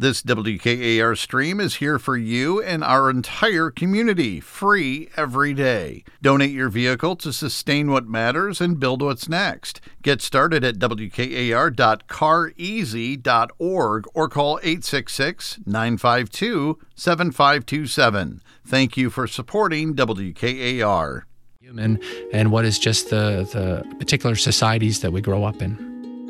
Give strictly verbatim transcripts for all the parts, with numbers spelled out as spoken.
This W K A R stream is here for you and our entire community, free every day. Donate your vehicle to sustain what matters and build what's next. Get started at W K A R dot car easy dot org or call eight six six, nine five two, seven five two seven. Thank you for supporting W K A R. Human and what is just the, the particular societies that we grow up in.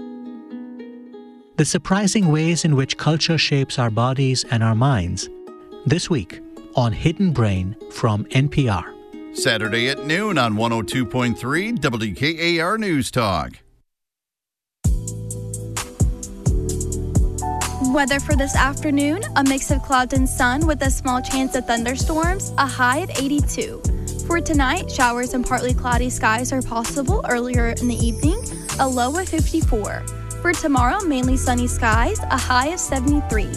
The surprising ways in which culture shapes our bodies and our minds. This week on Hidden Brain from N P R. Saturday at noon on one oh two point three W K A R News Talk. Weather for this afternoon, a mix of clouds and sun with a small chance of thunderstorms, a high of eighty-two. For tonight, showers and partly cloudy skies are possible earlier in the evening, a low of fifty-four. For tomorrow, mainly sunny skies, a high of seventy-three.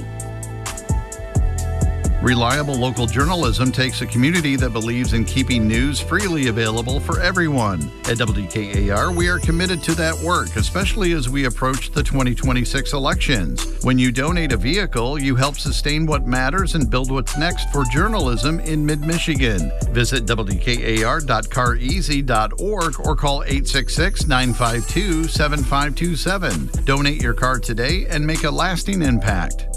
Reliable local journalism takes a community that believes in keeping news freely available for everyone. At W K A R, we are committed to that work, especially as we approach the twenty twenty-six elections. When you donate a vehicle, you help sustain what matters and build what's next for journalism in mid-Michigan. Visit W K A R dot car easy dot org or call eight six six, nine five two, seven five two seven. Donate your car today and make a lasting impact.